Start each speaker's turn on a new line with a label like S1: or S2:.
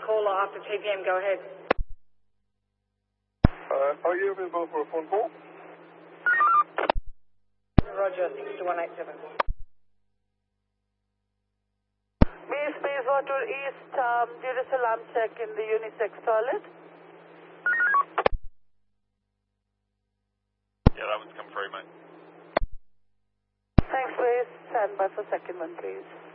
S1: caller after 2 p.m. Go ahead.
S2: Are you available for a phone call?
S1: Roger, 62187.
S3: Base Bayswater East, due to alarm check in the unisex toilet.
S4: Yeah, that one's come through, mate.
S3: Thanks, Base. Stand by for second one, please.